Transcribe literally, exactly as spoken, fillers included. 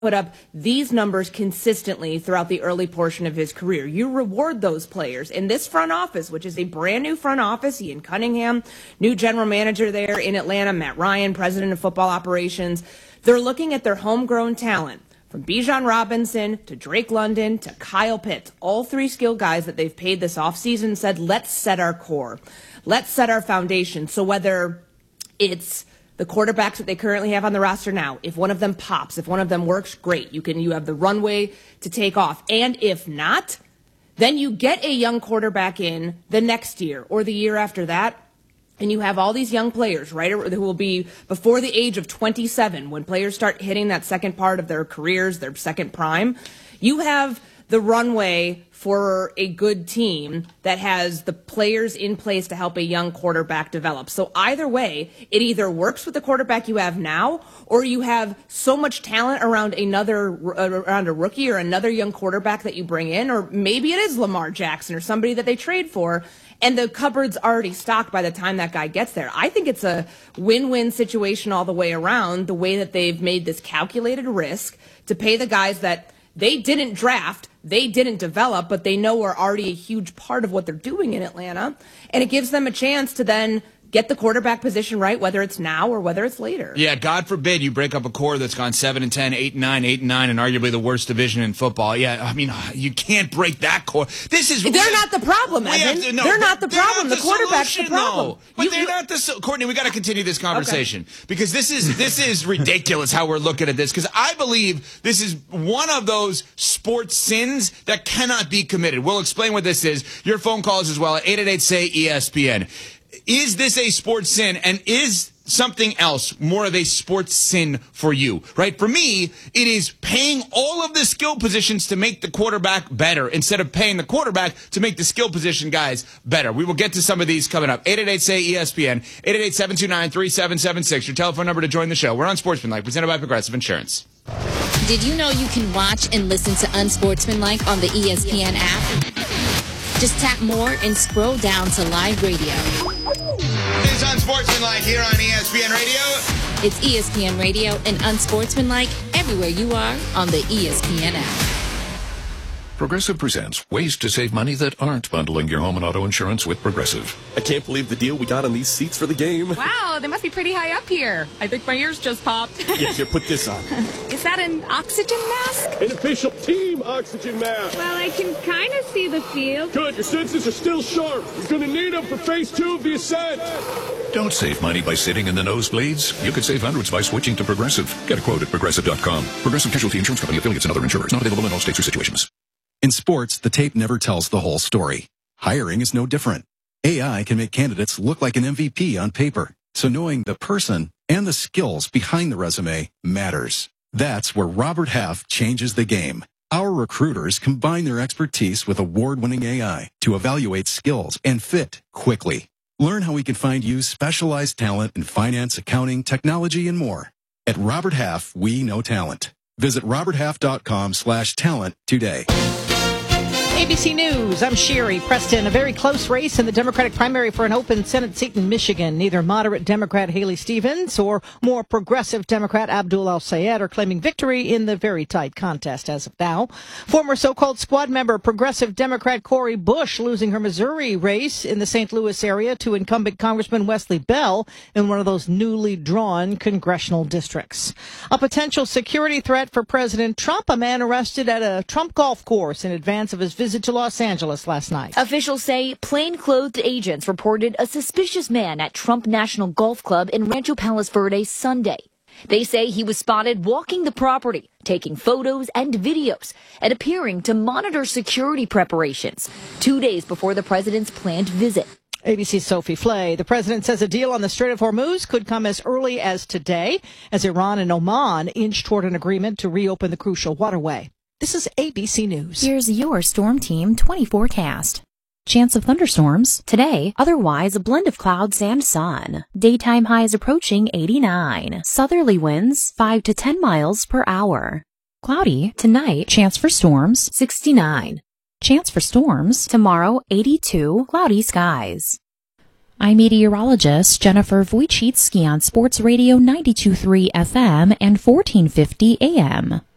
put up these numbers consistently throughout the early portion of his career. You reward those players. In this front office, which is a brand new front office, Ian Cunningham, new general manager there in Atlanta, Matt Ryan, president of football operations, they're looking at their homegrown talent. From Bijan Robinson to Drake London to Kyle Pitts, all three skill guys that they've paid this offseason said, let's set our core. Let's set our foundation. So whether it's the quarterbacks that they currently have on the roster now, if one of them pops, if one of them works, great. You can you have the runway to take off. And if not, then you get a young quarterback in the next year or the year after that, and you have all these young players, right, who will be before the age of twenty-seven, when players start hitting that second part of their careers, their second prime. You have the runway for a good team that has the players in place to help a young quarterback develop. So either way, it either works with the quarterback you have now, or you have so much talent around another around a rookie or another young quarterback that you bring in, or maybe it is Lamar Jackson or somebody that they trade for, and the cupboard's already stocked by the time that guy gets there. I think it's a win-win situation all the way around, the way that they've made this calculated risk to pay the guys that they didn't draft, they didn't develop, but they know are already a huge part of what they're doing in Atlanta. And it gives them a chance to then get the quarterback position right, whether it's now or whether it's later. Yeah, God forbid you break up a core that's gone seven and ten, eight and nine, eight and nine, and arguably the worst division in football. Yeah, I mean, you can't break that core. This is they're really, not the problem, Evan. To, no, they're not the they're problem. Not the, the quarterback's solution, the problem. No. But you, they're you, not the Courtney. We got to continue this conversation okay. because this is this is ridiculous how we're looking at this. Because I believe this is one of those sports sins that cannot be committed. We'll explain what this is. Your phone calls as well at eight eight eight say E S P N. Is this a sports sin, and is something else more of a sports sin for you, right? For me, it is paying all of the skill positions to make the quarterback better instead of paying the quarterback to make the skill position guys better. We will get to some of these coming up. eight eight eight say E S P N, eight eight eight, seven two nine, three seven seven six, your telephone number to join the show. We're on Sportsmanlike, presented by Progressive Insurance. Did you know you can watch and listen to Unsportsmanlike on the E S P N app? Just tap more and scroll down to live radio. It's Unsportsmanlike here on E S P N Radio. It's E S P N Radio and Unsportsmanlike everywhere you are on the E S P N app. Progressive presents ways to save money that aren't bundling your home and auto insurance with Progressive. I can't believe the deal we got on these seats for the game. Wow, they must be pretty high up here. I think my ears just popped. Yeah, here, put this on. Is that an oxygen mask? An official team oxygen mask. Well, I can kind of see the field. Good, your senses are still sharp. You're going to need them for phase two of the ascent. Don't save money by sitting in the nosebleeds. You could save hundreds by switching to Progressive. Get a quote at Progressive dot com. Progressive Casualty Insurance Company, affiliates, and other insurers. Not available in all states or situations. In sports, the tape never tells the whole story. Hiring is no different. A I can make candidates look like an M V P on paper, so knowing the person and the skills behind the resume matters. That's where Robert Half changes the game. Our recruiters combine their expertise with award-winning A I to evaluate skills and fit quickly. Learn how we can find you specialized talent in finance, accounting, technology, and more. At Robert Half, we know talent. Visit robert half dot com slash talent today. A B C News, I'm Sherry Preston. A very close race in the Democratic primary for an open Senate seat in Michigan. Neither moderate Democrat Haley Stevens or more progressive Democrat Abdul El-Sayed are claiming victory in the very tight contest as of now. Former so-called squad member progressive Democrat Cori Bush losing her Missouri race in the Saint Louis area to incumbent Congressman Wesley Bell in one of those newly drawn congressional districts. A potential security threat for President Trump, a man arrested at a Trump golf course in advance of his visit to Los Angeles last night. Officials say plainclothed agents reported a suspicious man at Trump National Golf Club in Rancho Palos Verdes Sunday. They say he was spotted walking the property, taking photos and videos, and appearing to monitor security preparations two days before the president's planned visit. A B C's Sophie Flay. The president says a deal on the Strait of Hormuz could come as early as today, as Iran and Oman inch toward an agreement to reopen the crucial waterway. This is A B C News. Here's your Storm Team twenty forecast. Chance of thunderstorms today, otherwise a blend of clouds and sun. Daytime highs approaching eighty-nine. Southerly winds five to ten miles per hour. Cloudy tonight, chance for storms sixty-nine. Chance for storms tomorrow eighty-two. Cloudy skies. I'm meteorologist Jennifer Wojcicki on Sports Radio ninety-two point three F M and fourteen fifty A M.